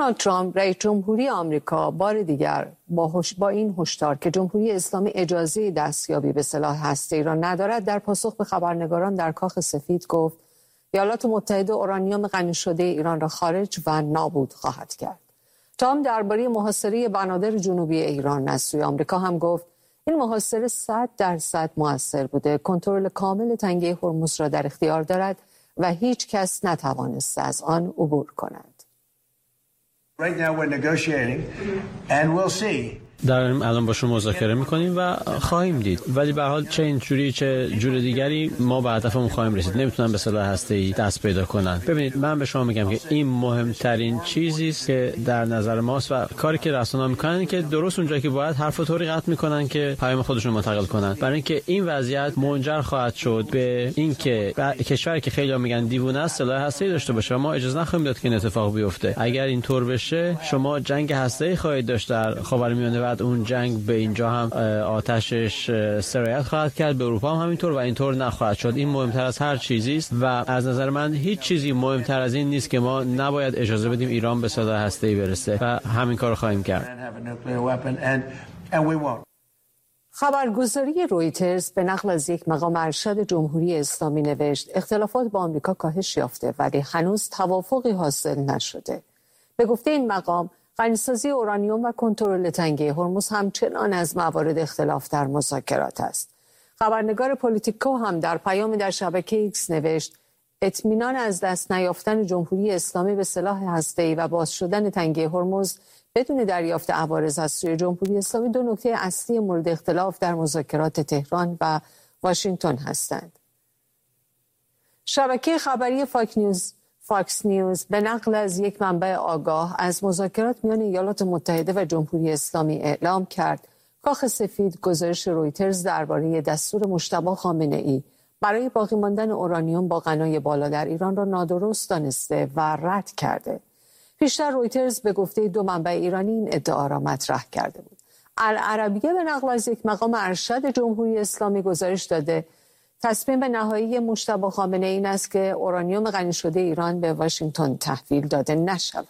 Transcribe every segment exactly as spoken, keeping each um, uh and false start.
دونالد ترامپ رئیس جمهوری آمریکا بار دیگر با, هش... با این هشدار که جمهوری اسلامی اجازه دستیابی به سلاح هسته‌ای را ندارد، در پاسخ به خبرنگاران در کاخ سفید گفت ایالات متحده اورانیوم غنی شده ایران را خارج و نابود خواهد کرد. ترامپ درباره محاصره بنادر جنوبی ایران از سوی آمریکا هم گفت این محاصره صد درصد مؤثر بوده، کنترل کامل تنگه هرمز را در اختیار دارد و هیچ کس نتوانسته از آن عبور کند. Right now we're negotiating and we'll see. داریم الان باشون مذاکره میکنیم و خواهیم دید، ولی به هر حال چه این جوری چه جور دیگری ما به هدفمون خواهیم رسید. نمیتونن به سلاح هسته‌ای دست پیدا کنن. ببینید من به شما میگم که این مهمترین چیزی است که در نظر ماست و کاری که رسانه‌ها میکنن که درست اونجایی که باید حرفو طوری قطع میکنن که پیام خودشون منتقل کنن، برای اینکه این وضعیت منجر خواهد شد به اینکه کشوری که خیلی‌ها میگن دیوونه است سلاح هسته‌ای داشته باشه و ما اجازه نخواهیم داد که این اتفاق بیفته. اگر اینطور بشه شما جنگ هسته‌ای خواهید داشت در خاورمیانه و اون جنگ به اینجا هم آتشش سرایت خواهد کرد، به اروپا هم همینطور و اینطور نخواهد شد. این مهمتر از هر چیزی است و از نظر من هیچ چیزی مهمتر از این نیست که ما نباید اجازه بدیم ایران به سلاح هسته‌ای برسه و همین کارو خواهیم کرد. خبرگزاری رویترز به نقل از یک مقام ارشد جمهوری اسلامی نوشت اختلافات با آمریکا کاهش یافته ولی هنوز توافقی حاصل نشده. به گفته این مقام غنیسازی اورانیوم و کنترل تنگه هرمز همچنان از موارد اختلاف در مذاکرات است. خبرنگار پولیتیکو هم در پیامی در شبکه ایکس نوشت اطمینان از دست نیافتن جمهوری اسلامی به سلاح هسته‌ای و باز شدن تنگه هرمز بدون دریافت عوارض از سوی جمهوری اسلامی دو نکته اصلی مورد اختلاف در مذاکرات تهران و واشنگتن هستند. شبکه خبری فاکس نیوز فاکس نیوز به نقل از یک منبع آگاه از مذاکرات میان ایالات متحده و جمهوری اسلامی اعلام کرد کاخ سفید گزارش رویترز درباره دستور مجتبی خامنه‌ای برای باقی ماندن اورانیوم با غنای بالا در ایران را نادرست دانسته و رد کرده. پیشتر رویترز به گفته دو منبع ایرانی این ادعا را مطرح کرده بود. العربیه به نقل از یک مقام ارشد جمهوری اسلامی گزارش داده تصمیم نهایی مجتبی خامنه‌ای این است که اورانیوم غنی شده ایران به واشنگتن تحویل داده نشود.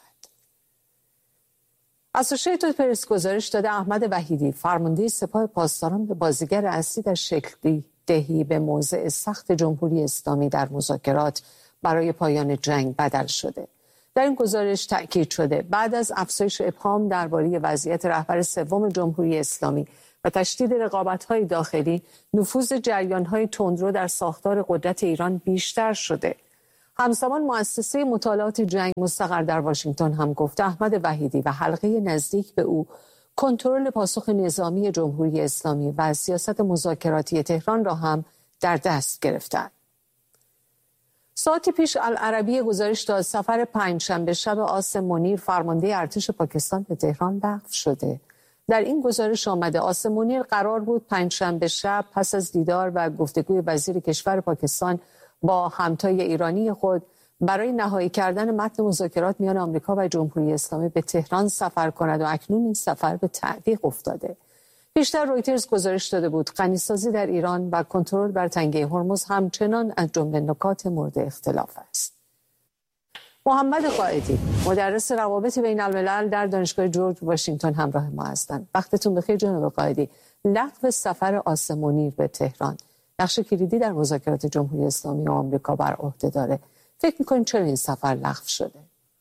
اسوشیتد پرس گزارش داده احمد وحیدی فرمانده سپاه پاسداران به بازیگر اصلی در شکل دهی به موضع سخت جمهوری اسلامی در مذاکرات برای پایان جنگ بدل شده. در این گزارش تأکید شده بعد از افزایش ابهام درباره وضعیت رهبر سوم جمهوری اسلامی و تشدید رقابت‌های داخلی، نفوذ جریان‌های تندرو در ساختار قدرت ایران بیشتر شده. همزمان مؤسسه مطالعات جنگ مستقر در واشنگتن هم گفت احمد وحیدی و حلقه نزدیک به او کنترل پاسخ نظامی جمهوری اسلامی و سیاست مذاکراتی تهران را هم در دست گرفتند. ساعتی پیش العربیه گزارش داد سفر پنجشنبه شب عاصم منیر فرمانده ارتش پاکستان به تهران لغو شده. در این گزارش آمده عاصم منیر قرار بود پنجشنبه شب پس از دیدار و گفتگوی وزیر کشور پاکستان با همتای ایرانی خود برای نهایی کردن متن مذاکرات میان آمریکا و جمهوری اسلامی به تهران سفر کند و اکنون این سفر به تعلیق افتاده. پیشتر رویترز گزارش داده بود غنیسازی در ایران و کنترل بر تنگه هرمز همچنان از جمله نکات مورد اختلاف است. محمد قائدی مدرس روابط بین الملل در دانشگاه جورج واشنگتن همراه ما هستند. وقتتون بخیر جناب قائدی. لغو سفر عاصم منیر به تهران نقش کلیدی در مذاکرات جمهوری اسلامی و آمریکا بر عهده داره. فکر می‌کنید چرا این سفر لغو شده؟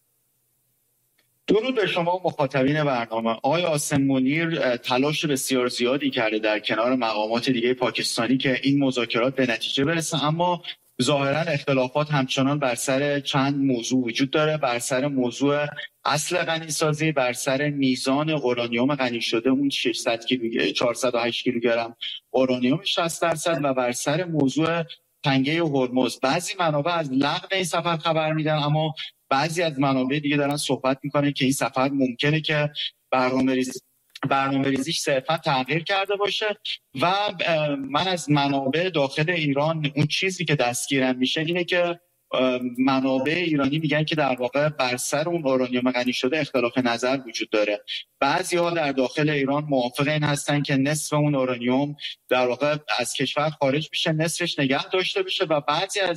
درود به شما مخاطبین برنامه. آقای عاصم منیر تلاش بسیار زیادی کرده در کنار مقامات دیگه پاکستانی که این مذاکرات به نتیجه برسه، اما ظاهرا اختلافات همچنان بر سر چند موضوع وجود داره، بر سر موضوع اصل غنیسازی، بر سر میزان اورانیوم غنی شده اون ششصد کیلو چهارصد و هشت کیلوگرم اورانیوم شصت درصد و بر سر موضوع تنگه هرمز. بعضی منابع از لغو این سفر خبر میدن، اما بعضی از منابع دیگه دارن صحبت میکنن که این سفر ممکنه که برنامه‌ریزی برنامه‌ریزیش صرفا تغییر کرده باشه و من از منابع داخل ایران اون چیزی که دستگیرم میشه اینه که منابع ایرانی میگن که در واقع بر سر اون اورانیوم غنی شده اختلاف نظر وجود داره. بعضی‌ها در داخل ایران موافق این هستن که نصف اون اورانیوم در واقع از کشور خارج بشه، نصفش نگه داشته بشه و بعضی از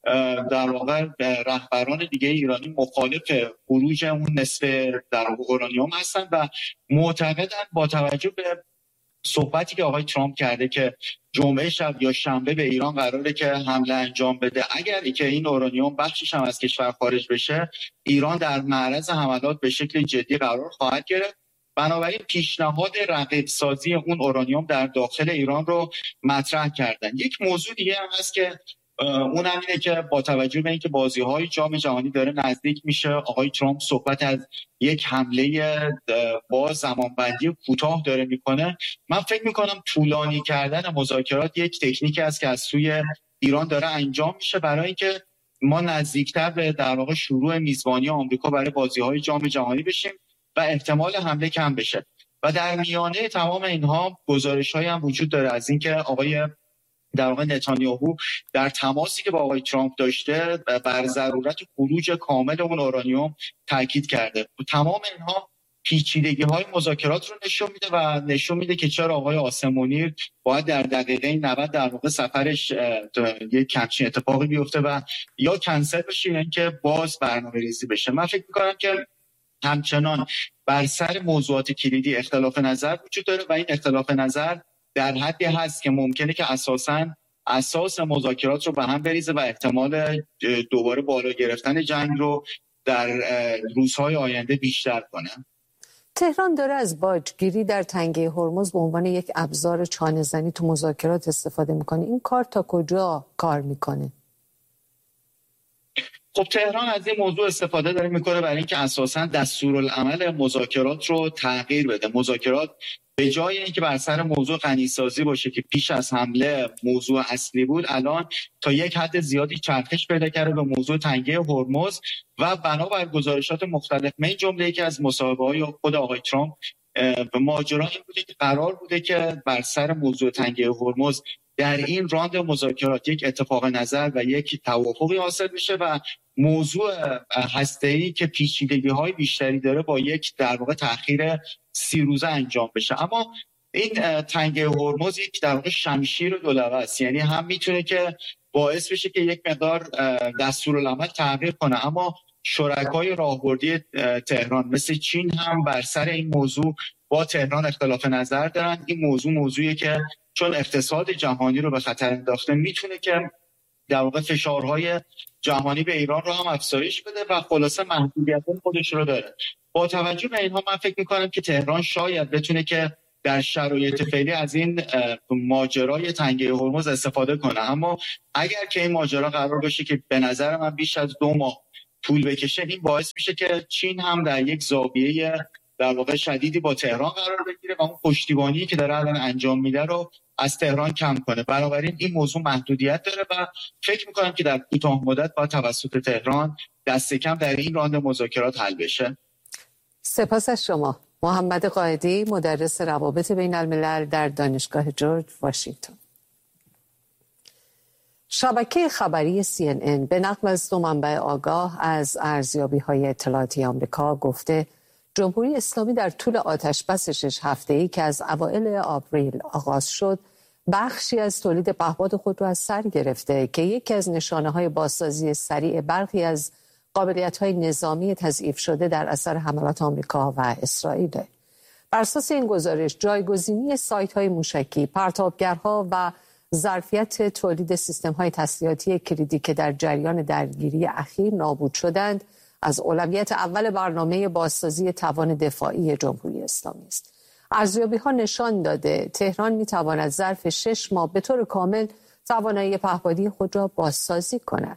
در واقع رهبران دیگه ایرانی مخالف خروج اون نصف در اورانیوم هستن و معتقدن با توجه به صحبتی که آقای ترامپ کرده که جمعه شب یا شنبه به ایران قراره که حمله انجام بده، اگر که این اورانیوم بخشش هم از کشور خارج بشه، ایران در معرض حملات به شکل جدی قرار خواهد گرفت. بنابراین پیشنهاد رقیب سازی اون اورانیوم در داخل ایران رو مطرح کردن. یک موضوع دیگه هم هست که اون هم اینه که با توجه به اینکه بازی‌های جام جهانی داره نزدیک میشه، آقای ترامپ صحبت از یک حمله با زمانبندی کوتاه داره میکنه. من فکر میکنم طولانی کردن مذاکرات یک تکنیکی است که از سوی ایران داره انجام میشه برای اینکه ما نزدیکتر به در واقع شروع میزبانی آمریکا برای بازی‌های جام جهانی بشیم و احتمال حمله کم بشه. و در میانه تمام اینها گزارش‌هایی هم وجود داره از اینکه آقای در واقع نتانیاهو در تماسی که با آقای ترامپ داشته بر ضرورت خروج کامل اون اورانیوم تاکید کرده. تمام اینها پیچیدگی‌های مذاکرات رو نشون میده و نشون میده که چرا آقای قاسم منیر باید در دقیقه نود در واقع سفرش یک کمچین اتفاقی بیفته و یا کنسل بشه یا اینکه باز برنامه‌ریزی بشه. من فکر می‌کنم که همچنان بر سر موضوعات کلیدی اختلاف نظر وجود داره و این اختلاف نظر در حدی هست که ممکنه که اساساً اساس مذاکرات رو به هم بریزه و احتمال دوباره بالا گرفتن جنگ رو در روزهای آینده بیشتر کنه. تهران داره از باجگیری در تنگه هرمز به عنوان یک ابزار چانه‌زنی تو مذاکرات استفاده میکنه. این کار تا کجا کار میکنه؟ خب تهران از این موضوع استفاده داره میکنه برای اینکه اساساً دستورالعمل مذاکرات رو تغییر بده. مذاکرات به جای اینکه بر سر موضوع غنیسازی باشه که پیش از حمله موضوع اصلی بود، الان تا یک حد زیادی چرخش پیدا کرده به موضوع تنگه هرمز و بنابر گزارشات مختلف من جمله یکی از مصاحبه‌های خود آقای ترامپ به ماجرا این بوده که قرار بوده که بر سر موضوع تنگه هرمز در این راند مذاکرات یک اتفاق نظر و یک توافقی حاصل بشه و موضوع هسته‌ای که پیچیدگی‌های بیشتری داره با یک در واقع تأخیر سی روزه انجام بشه. اما این تنگه هرمز یک در واقع شمشیر دولبه است، یعنی هم میتونه که باعث بشه که یک مقدار دستورالعمل تغییر کنه، اما شرکای راهبردی تهران مثل چین هم بر سر این موضوع با تهران اختلاف نظر دارن. این موضوع موضوعیه که چون اقتصاد جهانی رو به خطر انداخته میتونه که در واقع فشارهای جهانی به ایران رو هم افزایش بده و خلاصه محدودیت خودش رو داره. با توجه به اینها من فکر میکنم که تهران شاید بتونه که در شرایط فعلی از این ماجرای تنگه هرمز استفاده کنه، اما اگر که این ماجرا قرار باشه که به نظر من بیش از دو ماه طول بکشه، این باعث میشه که چین هم در یک زاویه در واقع شدیدی با تهران قرار بگیره و اون پشتیبانی که داره الان انجام میده رو از تهران کم کنه. بنابراین این موضوع محدودیت داره و فکر میکنم که در کوتاه مدت با توسط تهران دست کم در این راند مذاکرات حل بشه. سپاس از شما. محمد قائدی، مدرس روابط بین الملل در دانشگاه جورج واشنگتن. شبکه خبری سی ان ان به نقل از دو منبع آگاه از ارزیابی‌های اطلاعاتی آمریکا گفته جمهوری اسلامی در طول آتش‌بس شش هفته‌ای که از اوایل آوریل آغاز شد، بخشی از تولید پهپاد خود را از سر گرفته که یکی از نشانه‌های بازسازی سریع برخی از قابلیت‌های نظامی تضعیف شده در اثر حملات آمریکا و اسرائیل. بر اساس این گزارش، جایگزینی سایت‌های موشکی، پرتابگرها و ظرفیت تولید سیستم‌های تسلیحاتی کلیدی که در جریان درگیری اخیر نابود شدند، از اولویت اول برنامه بازسازی توان دفاعی جمهوری اسلامی است. ارزیابی‌ها نشان داده تهران می‌تواند ظرف شش ماه به طور کامل توانایی پهپادی خود را بازسازی کند.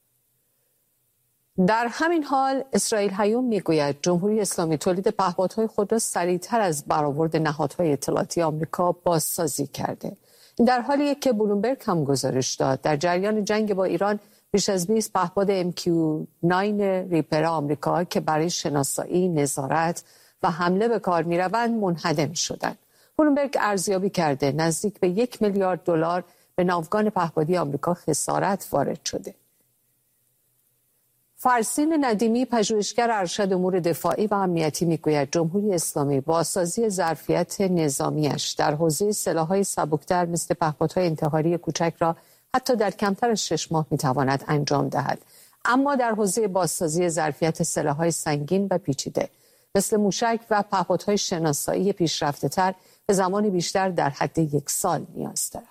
در همین حال اسرائیل هیوم میگوید جمهوری اسلامی تولید پهپادهای خود را سریعتر از برآورد نهادهای اطلاعاتی آمریکا بازسازی کرده. این در حالیه که بلومبرگ هم گزارش داد در جریان جنگ با ایران بیش از بیست پهپاد ام کیو نه ریپر آمریکا که برای شناسایی، نظارت و حمله به کار می‌روند منهدم شدند. بلومبرگ ارزیابی کرده نزدیک به یک میلیارد دلار به ناوگان پهپادی آمریکا خسارت وارد شده. فرسین ندیمی، پژوهشگر ارشد امور دفاعی و امنیتی میگوید جمهوری اسلامی بازسازی ظرفیت نظامیش در حوزه سلاح‌های سبکتر مثل پهپادهای انتحاری کوچک را حتی در کمتر از شش ماه میتواند انجام دهد. اما در حوزه بازسازی ظرفیت سلاح‌های سنگین و پیچیده مثل موشک و پهپادهای شناسایی پیشرفته‌تر به زمان بیشتر در حد یک سال نیاز دارد.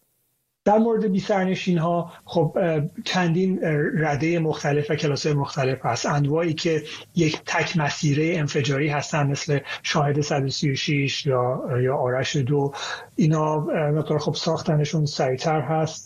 در مورد بی‌سرنشین‌ها خب چندین رده مختلف و کلاس‌های مختلف هست. انواعی که یک تک مسیره انفجاری هستن مثل شاهد صد و سی و شش یا یا آرش دو، اینا مقدار خب ساختنشون سریعتر هست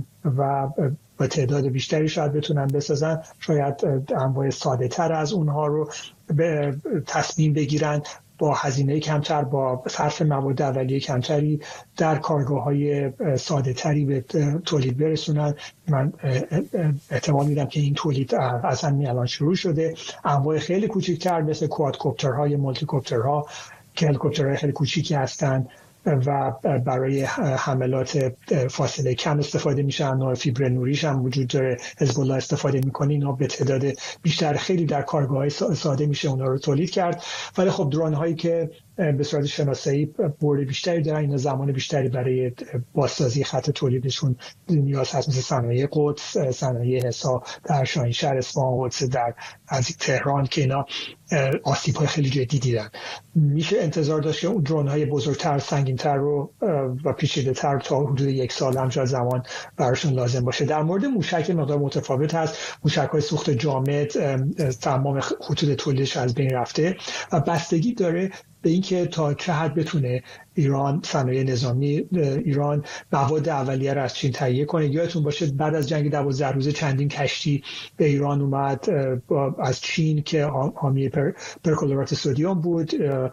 و با تعداد بیشتری شاید بتونن بسازن. شاید انواع ساده تر از اونها رو به تصمیم بگیرن، با هزینه کمتر، با صرف مواد اولیه کمتری در کارگاه‌های ساده‌تری به تولید برسونن. من احتمال میدم که این تولید از همین الان شروع شده. انواع خیلی کوچکتر مثل کوادکوپترها، مولتی کوپترها که هلیکوپترهای خیلی کوچیکی هستن و برای حملات فاصله کم استفاده میشن. نوع فیبر نوریش هم وجود داره، حزب الله استفاده میکنه. اینا به تعداد بیشتر خیلی در کارگاه‌های ساده میشه اونا رو تولید کرد. ولی خب درون هایی که به صورت شناسایی برد بیشتری دارن، اینا زمان بیشتری برای بازسازی خط تولیدشون نیاز هست، مثل صنایع قدس، صنایع حساب در شاهینشهر اصفهان، قدس در از تهران که اینا آسیب‌های خیلی جدی دیدن. میشه انتظار داشت که اون درون‌های بزرگتر، سنگین‌تر رو و پیچیده‌تر تا حدود یک سال هم زمان براشون لازم باشه. در مورد موشک مقدار متفاوت هست. موشک‌های سوخت جامد تمام خطوط تولیدش از بین رفته و بستگی داره به اینکه تا چه حد بتونه ایران، صنایع نظامی ایران مواد اولیه را از چین تهیه کنه. یادتون باشه بعد از جنگ دوازده روزه چندین کشتی به ایران اومد از چین که حامی پر، پرکلورات سدیم بود.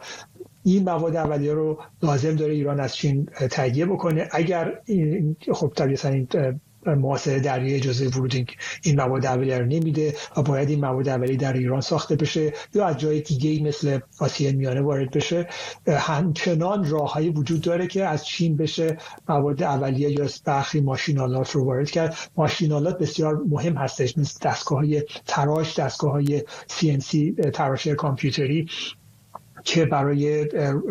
این مواد اولیه رو لازم داره ایران از چین تهیه بکنه. اگر خب طبیعتاً این محاصره دریایی اجازه ورود این مواد اولیه رو نمیده و باید این مواد اولیه در ایران ساخته بشه یا از جای دیگه‌ای مثل آسیای میانه وارد بشه. همچنان راههایی وجود داره که از چین بشه مواد اولیه یا برخی ماشین‌آلات رو وارد کرد. ماشین‌آلات بسیار مهم هستش، مثل دستگاه‌های تراش، دستگاه‌های سی ان سی تراش کامپیوتری که برای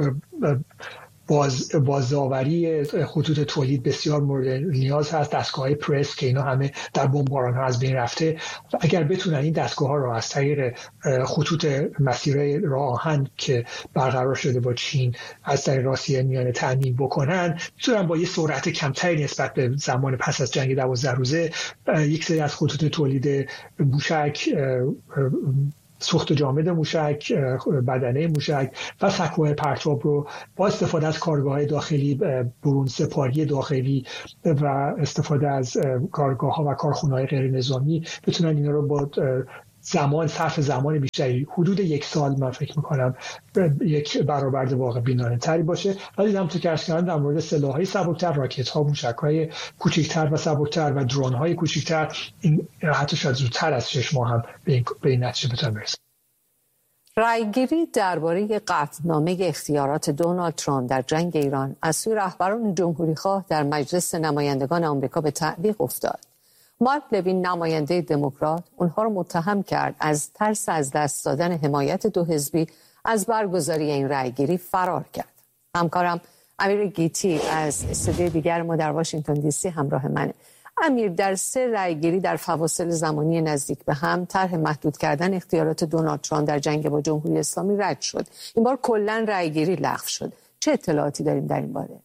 باز بازآوری خطوط تولید بسیار مورد نیاز هست. دستگاه‌های پرس که اینا همه در بمباران‌ها از بین رفته و اگر بتونن این دستگاه‌ها رو از طریق خطوط مسیرهای راه آهن که برقرار شده با چین از طریق آسیای میانه تامین بکنن، میتونن با یه سرعت کمتری نسبت به زمان پس از جنگ دوازده روزه یک سری از خطوط تولید موشک، سوخت جامد موشک، بدنه موشک و سکوهای پرتاب رو با استفاده از کارگاه‌های داخلی، برون سپاری داخلی و استفاده از کارگاه‌ها و کارخونه‌های غیر نظامی بتونن اینا رو با زمان صرف زمان بیشتری، حدود یک سال من فکر میکنم یک برآورد واقع بینانه تری باشه. ولی همونطور که عرض کردم در مورد سلاح‌های سبکتر، راکت‌ها، موشک‌های کوچکتر و سبکتر و درون‌های کوچکتر، این حتی شاید زودتر از شش ماه هم به این, به این نتیجه بتونه برسه. رایگیری درباره قطعنامه اختیارات دونالد ترامپ در جنگ ایران از سوی رهبران جمهوری‌خواه در مجلس نمایندگان آمریکا به تعویق افتاد. مارک لوین نماینده دموکرات اونها رو متهم کرد از ترس از دست دادن حمایت دو حزبی از برگزاری این رأیگیری فرار کرد. همکارم امیر گیتی از استودیوی دیگر ما در واشنگتن دی سی همراه منه. امیر، در سه رأیگیری در فواصل زمانی نزدیک به هم طرح محدود کردن اختیارات دونالد ترامپ در جنگ با جمهوری اسلامی رد شد. این بار کلاً رأیگیری لغو شد. چه اطلاعاتی داریم در این باره؟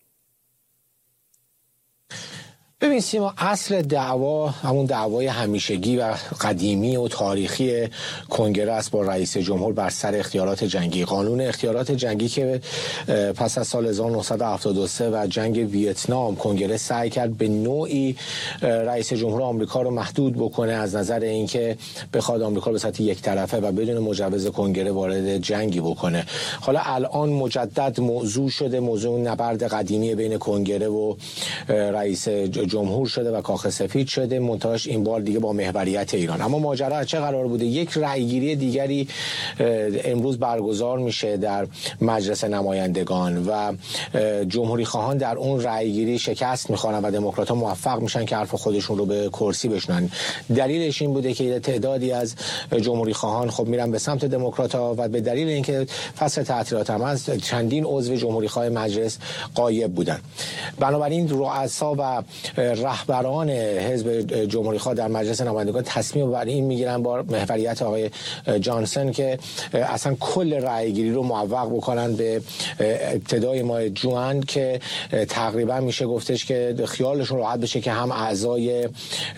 ببین سیما، اصل دعوا همون دعوای همیشگی و قدیمی و تاریخی کنگره است با رئیس جمهور بر سر اختیارات جنگی. قانون اختیارات جنگی که پس از سال هزار و نهصد و هفتاد و سه و جنگ ویتنام کنگره سعی کرد به نوعی رئیس جمهور آمریکا رو محدود بکنه از نظر اینکه بخواد آمریکا به صورت یک طرفه و بدون مجوز کنگره وارد جنگی بکنه. حالا الان مجدد موضوع شده، موضوع نبرد قدیمی بین کنگره و رئیس جمهور شده و کاخ سفید شده، منتهاش این بار دیگه با محوریت ایران. اما ماجرا چه قرار بوده؟ یک رأیگیری دیگری امروز برگزار میشه در مجلس نمایندگان و جمهوری خواهان در اون رأیگیری شکست میخوانن و دموکرات‌ها موفق میشن که حرف خودشون رو به کرسی بشنن. دلیلش این بوده که تعدادی از جمهوری خواهان خب میرن به سمت دموکرات‌ها و به دلیل اینکه فصل تعطیلات هم از چندین عضو جمهوری خواه مجلس غایب بودن. بنابراین رؤسا و رهبران حزب جمهوری‌خواه در مجلس نمایندگان تصمیم بر این میگیرن با محوریت آقای جانسون که اصلا کل رأیگیری رو معوق بکنن به ابتدای ماه جوان که تقریبا میشه گفتش که خیالشون راحت بشه که هم اعضای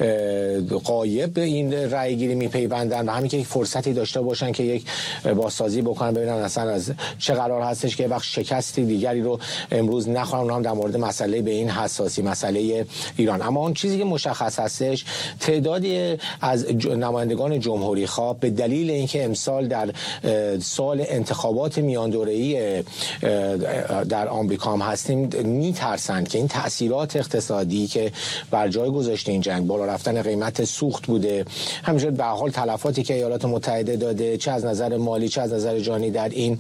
غایب به این رأیگیری میپیوندن و همین که یک فرصتی داشته باشن که یک بازسازی بکنن ببینن اصلا از چه قرار هستش که وقت شکستی دیگری رو امروز نخورن. هم در مورد مسئله به این حساسی مسئله ایران. اما اون چیزی که مشخص هستش تعدادی از نمایندگان جمهوری خواه به دلیل اینکه امسال در سال انتخابات میان دوره‌ای در آمریکا هم هستیم میترسند که این تأثیرات اقتصادی که بر جای گذاشته این جنگ، بالا رفتن قیمت سوخت بوده، همینجور به حال تلفاتی که ایالات متحده داده چه از نظر مالی چه از نظر جانی در این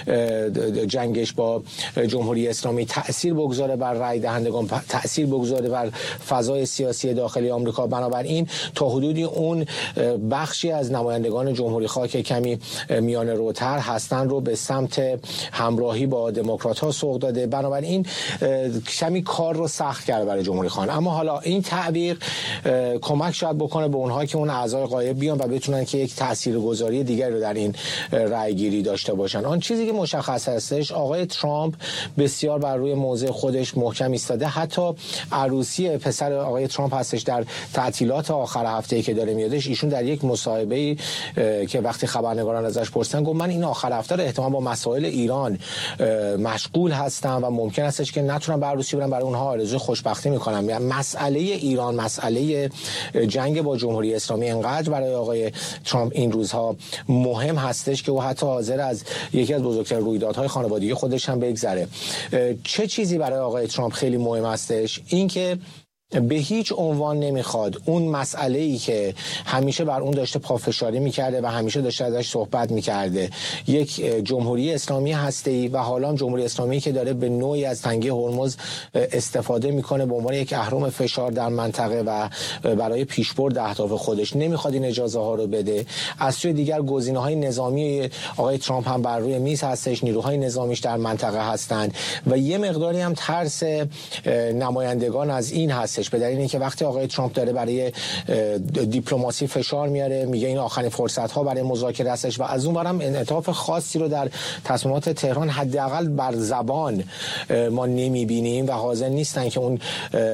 جنگش با جمهوری اسلامی تأثیر بگذاره بر رای دهندگان، تأثیر بگذاره بر فضای سیاسی داخلی آمریکا. بنابراین تا حدودی اون بخشی از نمایندگان جمهوری خواه که کمی میان روتر هستن رو به سمت همراهی با دموکرات ها سوق داده. بنابراین کمی کار رو سخت کرده برای جمهوری خواه. اما حالا این تعبیر کمک شاید بکنه به اونها که اون اعضای غایب بیان و بتونن که یک تاثیرگذاری دیگری رو در این رای گیری داشته باشن. آن چیزی که مشخص هستش آقای ترامپ بسیار بر روی موضع خودش محکم ایستاده. حتی عروسی پسر آقای ترامپ هستش در تعطیلات آخر هفته‌ای که داره میادش، ایشون در یک مصاحبه‌ای که وقتی خبرنگاران ازش پرسیدن گفت من این آخر هفته رو احتمال با مسائل ایران مشغول هستم و ممکن استش که نتونم به عروسی برم، برای اونها آرزوی خوشبختی میکنم. یعنی مسئله ایران، مسئله جنگ با جمهوری اسلامی انقدر برای آقای ترامپ این روزها مهم هستش که او حتی حاضر از یکی از بزرگترین رویدادهای خانوادگی خودش هم بگذره. چه چیزی برای آقای ترامپ خیلی مهم هستش؟ این که به هیچ عنوان نمیخواد اون مسئله‌ای که همیشه بر اون داشته پافشاری میکرده و همیشه داشته ازش صحبت میکرده، یک جمهوری اسلامی هسته‌ای و حالا هم جمهوری اسلامی که داره به نوعی از تنگه هرمز استفاده میکنه به عنوان یک اهرم فشار در منطقه و برای پیشبرد اهداف خودش، نمیخواد این اجازه ها رو بده. از سوی دیگر گزینه‌های نظامی آقای ترامپ هم بر روی میز هستش، نیروهای نظامیش در منطقه هستند و یه مقداری هم ترس نمایندگان از این هستش، به دلیل اینکه وقتی آقای ترامپ داره برای دیپلماسی فشار میاره، میگه این آخرین فرصت ها برای مذاکره هستش و از اون برم انعطاف خاصی رو در تصمیمات تهران حداقل بر زبان ما نمیبینیم و حاضر نیستن که اون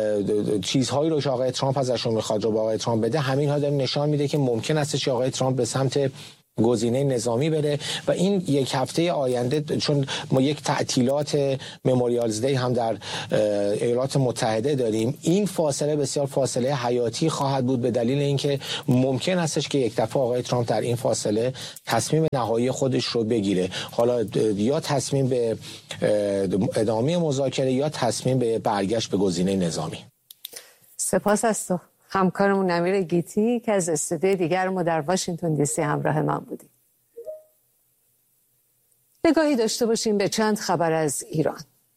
چیزهایی رو که آقای ترامپ ازشون میخواد رو با آقای ترامپ بده. همین ها داره نشان میده که ممکن است که آقای ترامپ به سمت گزینه نظامی بره و این یک هفته آینده، چون ما یک تعطیلات مموریالز دی هم در ایالات متحده داریم، این فاصله بسیار فاصله حیاتی خواهد بود به دلیل اینکه ممکن استش که یک دفعه آقای ترامپ در این فاصله تصمیم نهایی خودش رو بگیره، حالا یا تصمیم به ادامه مذاکره یا تصمیم به برگشت به گزینه نظامی. سپاس از تو همکارمون نمیر گیتی که از استودیوی دیگر ما در واشنگتن دی سی همراه من بودیم. نگاهی داشته باشیم به چند خبر از ایران.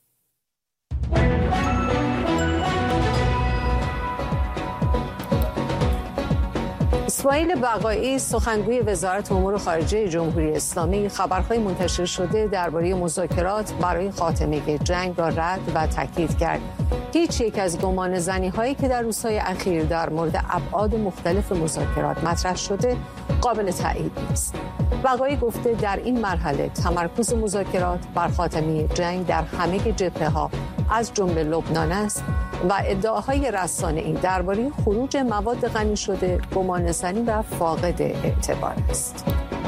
اسماعیل بقایی سخنگوی وزارت امور خارجه جمهوری اسلامی خبرهای منتشر شده درباره مذاکرات برای خاتمه جنگ را رد و تاکید کرد. هیچ یک از گمانه‌زنی هایی که در روزهای اخیر در مورد ابعاد مختلف مذاکرات مطرح شده قابل تایید نیست. بقایی گفته در این مرحله تمرکز مذاکرات بر خاتمه جنگ در همه جبهه‌ها از جمله لبنان است و ادعاهای رسانه‌ای درباره خروج مواد غنی شده گمانه‌زنی و فاقد اعتبار است.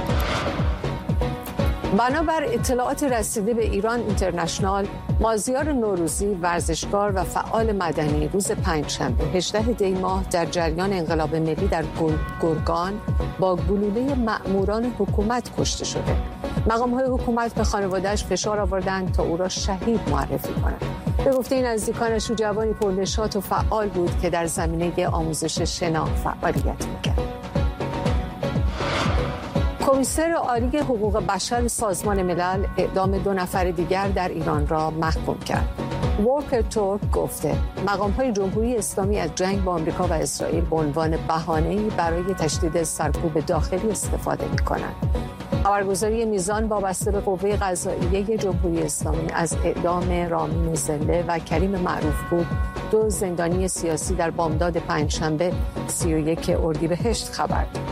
بنابر اطلاعات رسیده به ایران اینترنشنال، مازیار نوروزی ورزشکار و فعال مدنی روز پنجشنبه هجدهم دی ماه در جریان انقلاب ملی در گرگان با گلوله مأموران حکومت کشته شده. مقام‌های حکومت به خانواده‌اش فشار آوردند تا او را شهید معرفی کنند. به گفته نزدیکانش او جوانی پرنشاط و فعال بود که در زمینه آموزش شنا فعالیت می‌کرد. کمیسر عالی حقوق بشر سازمان ملل اعدام دو نفر دیگر در ایران را محکوم کرد. وورکر تورک گفته مقام‌های جمهوری اسلامی از جنگ با آمریکا و اسرائیل به عنوان بهانه‌ای برای تشدید سرکوب داخلی استفاده می‌کنند. خبرگزاری میزان وابسته به قوه قضاییه جمهوری اسلامی از اعدام رامین زله و کریم معروف بود، دو زندانی سیاسی در بامداد پنجشنبه سی و یک اردیبهشت خبر داد.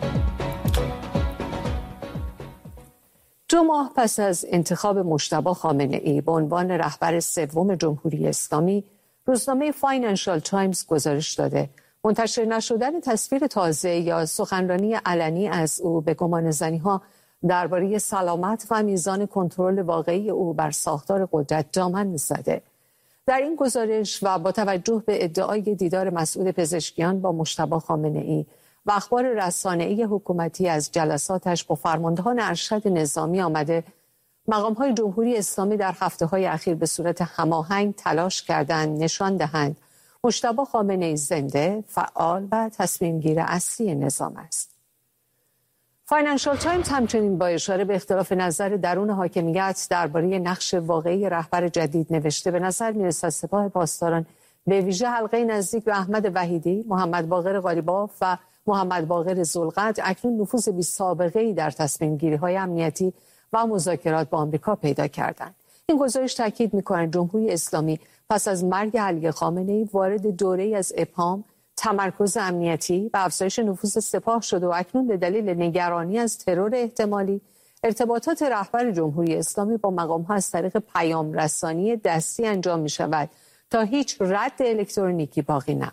دو ماه پس از انتخاب مجتبی خامنه‌ای به عنوان رهبر سوم جمهوری اسلامی، روزنامه فاینانشال تایمز گزارش داده منتشر نشدن تصویر تازه یا سخنرانی علنی از او به گمانه‌زنی‌ها درباره سلامت و میزان کنترل واقعی او بر ساختار قدرت دامن زده. در این گزارش و با توجه به ادعای دیدار مسئول پزشکیان با مجتبی خامنه‌ای و اخبار رسانه‌ای حکومتی از جلساتش با فرماندهان ارشد نظامی آمده، مقام‌های جمهوری اسلامی در هفته‌های اخیر به صورت هماهنگ تلاش کردند نشان دهند مجتبی خامنه‌ای زنده، فعال و تصمیم‌گیر اصلی نظام است. فاینانشال تایمز همچنین با اشاره به اختلاف نظر درون حاکمیت درباره نقش واقعی رهبر جدید نوشته به نظر می‌رسد سپاه پاسداران به ویژه حلقه نزدیک به احمد وحیدی، محمد باقر قالیباف و محمد باقر ذوالقدر اکنون نفوذ بی‌سابقه‌ای در تصمیم‌گیری‌های امنیتی و مذاکرات با آمریکا پیدا کردند. این گزارش تاکید می‌کند جمهوری اسلامی پس از مرگ علی خامنه‌ای وارد دوره‌ای از ابهام، تمرکز امنیتی و افزایش نفوذ سپاه شده و اکنون به دلیل نگرانی از ترور احتمالی ارتباطات رهبر جمهوری اسلامی با مقام‌ها از طریق پیام رسانی دستی انجام می‌شود تا هیچ رد الکترونیکی باقی نماند.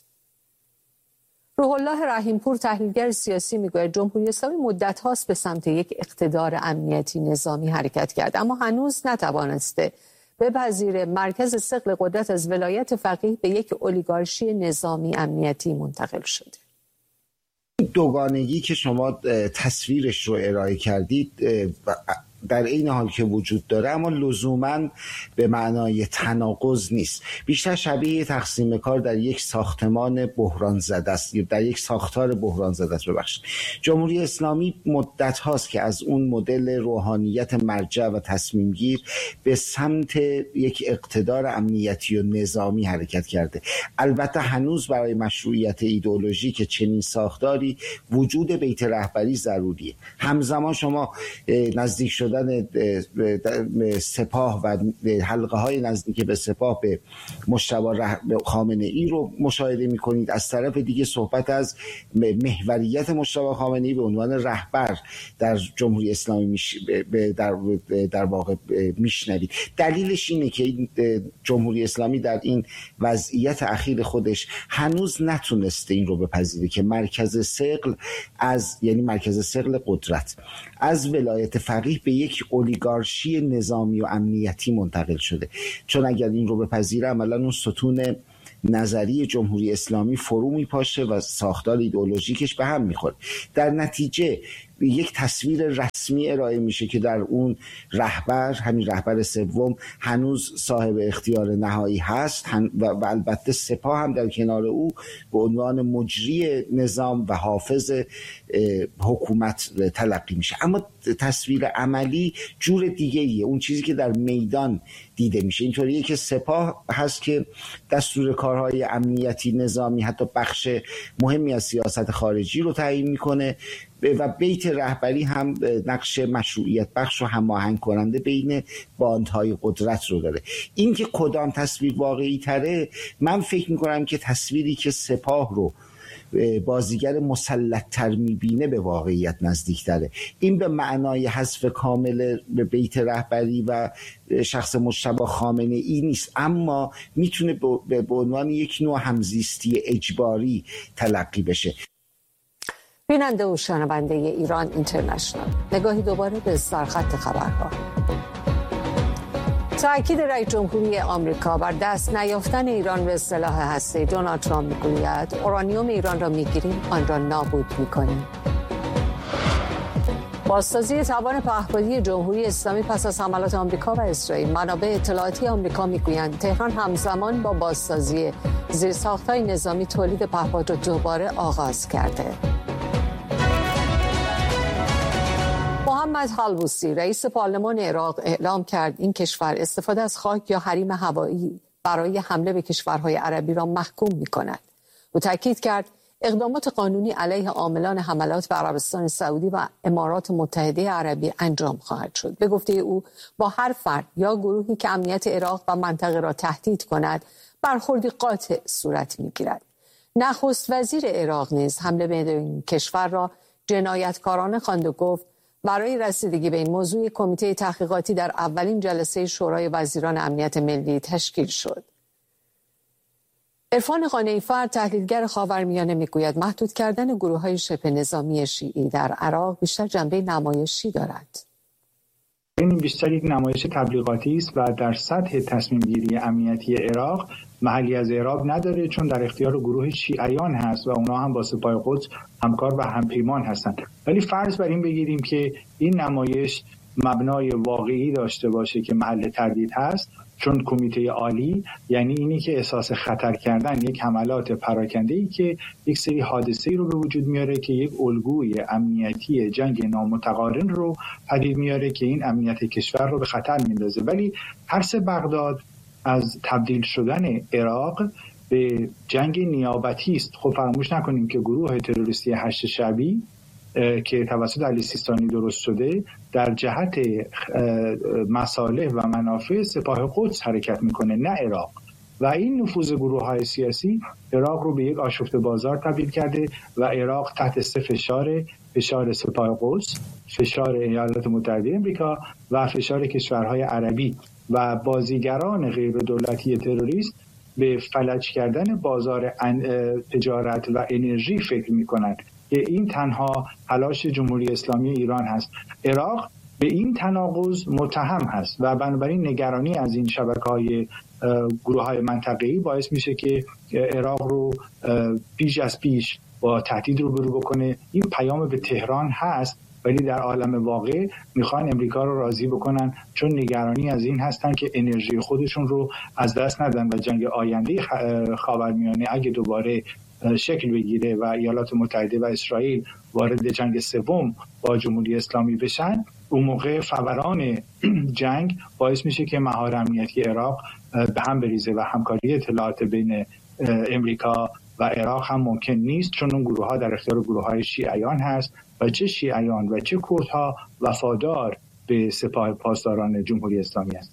روح الله رحیمپور تحلیلگر سیاسی میگوید جمهوری اسلامی مدت هاست به سمت یک اقتدار امنیتی نظامی حرکت کرد، اما هنوز نتوانسته بپذیره مرکز ثقل قدرت از ولایت فقیه به یک اولیگارشی نظامی امنیتی منتقل شده. دوگانگی که شما تصویرش رو ارائه کردید در این حال که وجود داره، اما لزوماً به معنای تناقض نیست، بیشتر شبیه تقسیم کار در یک ساختمان بحران زده است، در یک ساختار بحران زده است. ببخشید، جمهوری اسلامی مدت هاست که از اون مدل روحانیت مرجع و تصمیم گیر به سمت یک اقتدار امنیتی و نظامی حرکت کرده. البته هنوز برای مشروعیت ایدئولوژی که چنین ساختاری وجود بیت رهبری ضروریه. همزمان شما نزدیک شدن سپاه و حلقه های نزدیک به سپاه به مجتبی خامنه‌ای رو مشاهده می‌کنید. از طرف دیگه صحبت از محوریت مجتبی خامنه‌ای به عنوان رهبر در جمهوری اسلامی در در واقع میشنوید. دلیلش اینه که جمهوری اسلامی در این وضعیت اخیر خودش هنوز نتونسته این رو بپذیره که مرکز ثقل از یعنی مرکز ثقل قدرت از ولایت فقیه به یک اولیگارشی نظامی و امنیتی منتقل شده، چون اگر این رو بپذیره عملا اون ستون نظری جمهوری اسلامی فرو میپاشه و ساختار ایدئولوژیکش به هم میخوره. در نتیجه یک تصویر رسمی ارائه میشه که در اون رهبر، همین رهبر سوم، هنوز صاحب اختیار نهایی هست و البته سپاه هم در کنار او به عنوان مجری نظام و حافظ حکومت تلقی میشه. اما تصویر عملی جور دیگه ایه. اون چیزی که در میدان دیده میشه اینطوریه که سپاه هست که دستور کارهای امنیتی نظامی، حتی بخش مهمی از سیاست خارجی رو تعیین میکنه و بیت رهبری هم نقش مشروعیت بخش و هماهنگ کننده بین باندهای قدرت رو داره. این که کدام تصویر واقعی تره، من فکر میکنم که تصویری که سپاه رو بازیگر مسلط تر میبینه به واقعیت نزدیک تره. این به معنای حذف کامل به بیت رهبری و شخص مجتبی خامنه‌ای نیست، اما میتونه به عنوان یک نوع همزیستی اجباری تلقی بشه. بیننده و شنونده ایران اینترنشنال، نگاهی دوباره به سرخط خبرها. تأکید رئیس جمهوری آمریکا بر دست نیافتن ایران به سلاح هسته‌ای، دونالد ترامپ میگوید اورانیوم ایران را میگیریم، آن را نابود میکنیم. بازسازی توان پهپادی جمهوری اسلامی پس از حملات آمریکا و اسرائیل. منابع اطلاعاتی آمریکا میگویند تهران همزمان با بازسازی زیرساخت‌های نظامی تولید پهپاد را دوباره آغاز کرده. محمد حلبوسی رئیس پارلمان عراق اعلام کرد این کشور استفاده از خاک یا حریم هوایی برای حمله به کشورهای عربی را محکوم می‌کند. او تاکید کرد اقدامات قانونی علیه عاملان حملات به عربستان سعودی و امارات متحده عربی انجام خواهد شد. به گفته او با هر فرد یا گروهی که امنیت عراق و منطقه را تهدید کند برخوردی قاطع صورت می‌گیرد. نخست وزیر عراق نیز حمله به این کشور را جنایتکارانه خواند و گفت برای رسیدگی به این موضوع کمیته تحقیقاتی در اولین جلسه شورای وزیران امنیت ملی تشکیل شد. عرفان قانعی فرد تحلیلگر خاورمیانه میگوید محدود کردن گروه‌های شبه نظامی شیعی در عراق بیشتر جنبه نمایشی دارد. این بیشتر یک نمایش تبلیغاتی است و در سطح تصمیم گیری امنیتی عراق محلی از اعراب نداره، چون در اختیار گروه شیعیان هست و اونا هم با سپاه قدس همکار و همپیمان هستند. ولی فرض بر این بگیریم که این نمایش مبنای واقعی داشته باشه که محل تردید هست، چون کمیته عالی یعنی اینی که احساس خطر کردن یک حملات پراکنده‌ای که یک سری حادثه‌ای رو به وجود میاره که یک الگوی امنیتی جنگ نامتقارن رو پدید میاره که این امنیت کشور رو به خطر میندازه. ولی ترس بغداد از تبدیل شدن عراق به جنگ نیابتی است. خب فراموش نکنیم که گروه تروریستی هشت شعبی که توسط علی سیستانی درست شده در جهت مصالح و منافع سپاه قدس حرکت میکنه، نه عراق. و این نفوذ گروه‌های سیاسی عراق رو به یک آشفته بازار تبدیل کرده و عراق تحت سه فشار: فشار سپاه قدس، فشار ایالات متحده آمریکا و فشار کشورهای عربی و بازیگران غیر دولتی تروریست به فلج کردن بازار تجارت و انرژی فکر میکنند که این تنها تلاش جمهوری اسلامی ایران هست. عراق به این تناقض متهم هست و بنابراین نگرانی از این شبکه‌های گروه‌های منطقه‌ای باعث میشه که عراق رو پیش از پیش با تهدید روبرو بکنه. این پیام به تهران هست، ولی در عالم واقع میخوان امریکا رو راضی بکنن، چون نگرانی از این هستن که انرژی خودشون رو از دست ندن و جنگ آینده خاورمیانه اگه دوباره شکل بگیره و ایالات متحده و اسرائیل وارد جنگ سوم با جمهوری اسلامی بشن، اون موقع فوران جنگ باعث میشه که مهار امنیتی عراق به هم بریزه و همکاری اطلاعات بین امریکا و عراق هم ممکن نیست، چون اون گروه ها در اختیار گروه های شیعیان هست و چه شیعیان و چه کردها وفادار به سپاه پاسداران جمهوری اسلامی است.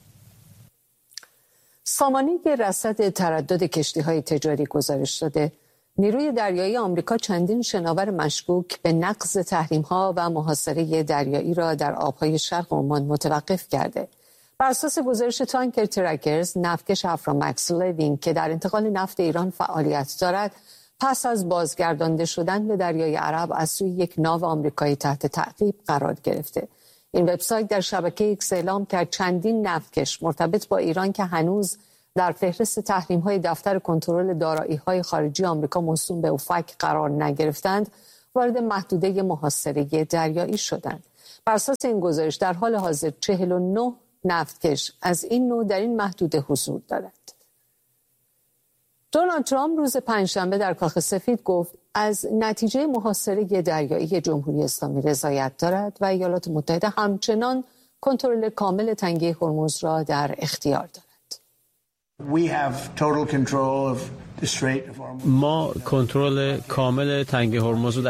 سامانه رصد تردد کشتی‌های تجاری گزارش داده نیروی دریایی آمریکا چندین شناور مشکوک به نقض تحریم‌ها و محاصره دریایی را در آب‌های شرق عمان متوقف کرده. بر اساس گزارش تانکر ترکرز، نفتکش افرامکس لوینگ که در انتقال نفت ایران فعالیت دارد، پس از بازگردانده شدن به دریای عرب از سوی یک ناو آمریکایی تحت تعقیب قرار گرفته. این وبسایت در شبکه ایکس اعلام کرد چندین نفتکش مرتبط با ایران که هنوز در فهرست تحریم‌های دفتر کنترل دارایی‌های خارجی آمریکا موسوم به اوفک قرار نگرفتند، وارد محدوده محاصره دریایی شدند. بر اساس این گزارش در حال حاضر چهل و نه نفتکش از این نوع در این محدوده حضور دارد. دونالد ترامپ روز پنجشنبه در کاخ سفید گفت از نتیجه محاصره دریایی جمهوری اسلامی رضایت دارد و ایالات متحده همچنان کنترل کامل تنگه هرمز را در اختیار دارد. ما کنترل کامل تنگه هرمز رو